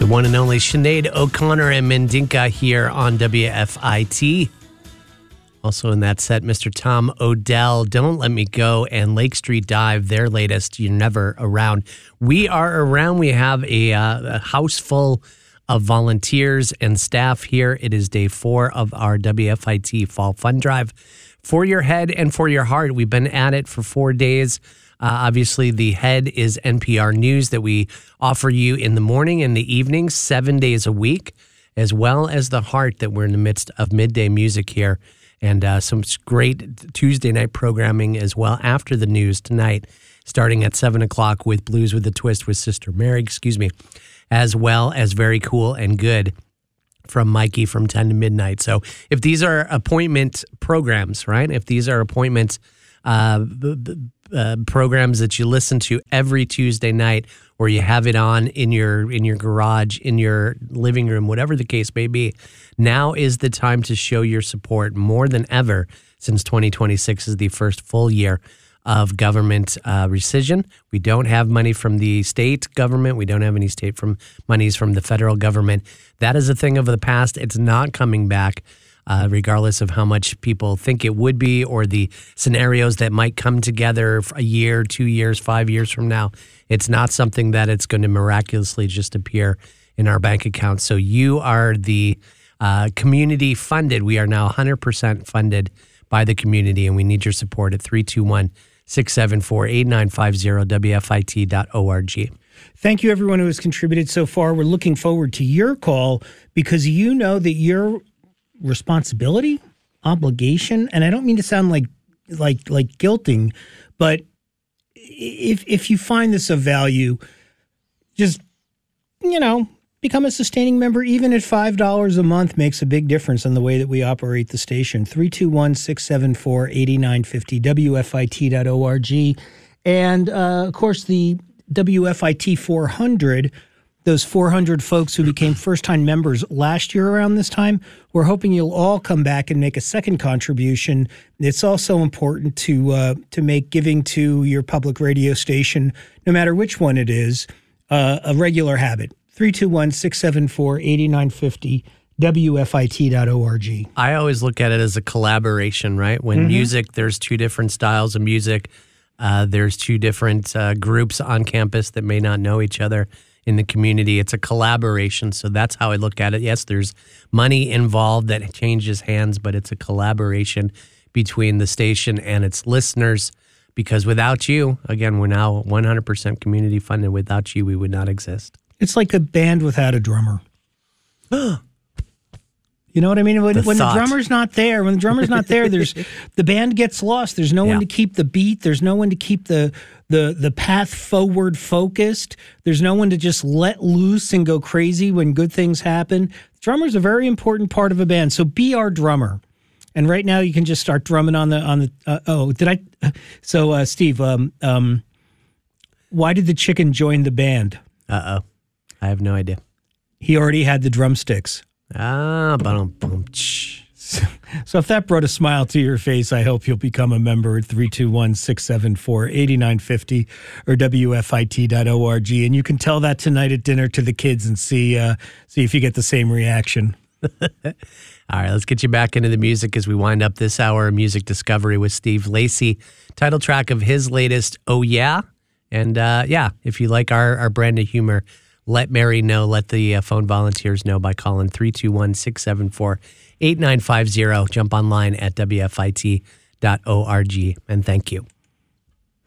one and only Sinead O'Connor and Mendinka here on WFIT. Also in that set, Mr. Tom Odell, Don't Let Me Go, and Lake Street Dive, their latest, You're Never Around. We are around. We have a house full of volunteers and staff here. It is day 4 of our WFIT Fall Fund Drive. For your head and for your heart, we've been at it for 4 days. Obviously, the head is NPR News that we offer you in the morning and the evening, 7 days a week, as well as the heart that we're in the midst of midday music here, and some great Tuesday night programming as well after the news tonight, starting at 7 o'clock with Blues with a Twist with Sister Mary, as well as Very Cool and Good from Mikey from 10 to midnight. So if these are appointment programs, right, if these are appointments programs that you listen to every Tuesday night, or you have it on in your garage, in your living room, whatever the case may be, now is the time to show your support more than ever, since 2026 is the first full year of government rescission. We don't have money from the state government. We don't have any monies from the federal government. That is a thing of the past. It's not coming back. Regardless of how much people think it would be, or the scenarios that might come together for a year, 2 years, 5 years from now. It's not something that it's going to miraculously just appear in our bank account. So you are the community funded. We are now 100% funded by the community, and we need your support at 321-674-8950, WFIT.org. Thank you, everyone who has contributed so far. We're looking forward to your call, because you know that your responsibility, obligation, and I don't mean to sound like guilting, but if you find this of value, just, become a sustaining member. Even at $5 a month makes a big difference in the way that we operate the station. 321-674-8950, WFIT.org. And, of course, the WFIT 400, those 400 folks who became first-time members last year around this time, we're hoping you'll all come back and make a second contribution. It's also important to make giving to your public radio station, no matter which one it is, a regular habit. 321-674-8950, WFIT.org. I always look at it as a collaboration, right? When music, there's two different styles of music. There's two different groups on campus that may not know each other in the community. It's a collaboration, so that's how I look at it. Yes, there's money involved that changes hands, but it's a collaboration between the station and its listeners, because without you, again, we're now 100% community funded. Without you, we would not exist. It's like a band without a drummer. You know what I mean? When the drummer's not there, there's the band gets lost. There's no one to keep the beat. There's no one to keep the path forward focused. There's no one to just let loose and go crazy when good things happen. The drummer's a very important part of a band. So be our drummer. And right now you can just start drumming on the Steve, why did the chicken join the band? I have no idea. He already had the drumsticks. Boom. So if that brought a smile to your face, I hope you'll become a member at 321-674-8950 or WFIT.org. And you can tell that tonight at dinner to the kids and see if you get the same reaction. All right, let's get you back into the music as we wind up this hour of Music Discovery with Steve Lacy. Title track of his latest, Oh Yeah. And if you like our brand of humor, let Mary know. Let the phone volunteers know by calling 321-674-8950. Jump online at WFIT.org. And thank you.